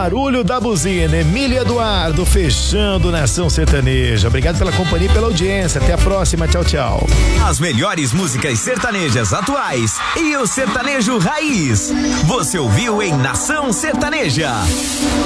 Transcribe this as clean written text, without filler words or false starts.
barulho da buzina. Emílio Eduardo fechando Nação Sertaneja. Obrigado pela companhia e pela audiência. Até a próxima. Tchau, tchau. As melhores músicas sertanejas atuais e o sertanejo raiz. Você ouviu em Nação Sertaneja.